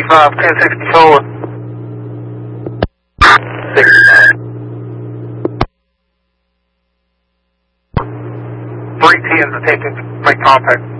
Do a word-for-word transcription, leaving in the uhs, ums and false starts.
sixty-five, ten sixty-four. sixty-five. Three tens attempting to make contact.